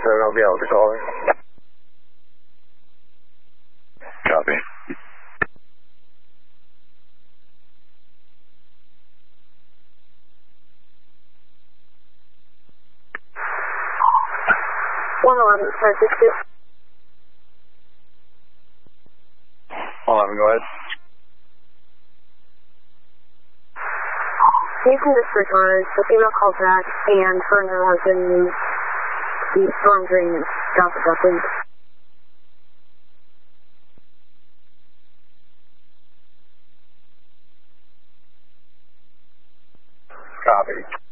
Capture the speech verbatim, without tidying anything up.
then I'll be able to call her. Copy. one eleven, five six two. one eleven, go ahead. Jason disregards, the female calls back, and her and her husband use the storm drain and stop the ducking. Copy.